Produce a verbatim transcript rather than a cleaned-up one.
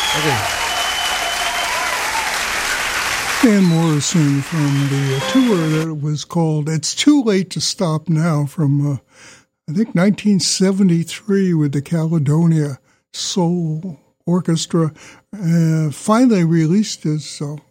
Okay. Van Morrison from the uh, tour that was called It's Too Late to Stop Now from, uh, I think, nineteen seventy-three with the Caledonia Soul Orchestra. Uh, finally released as uh,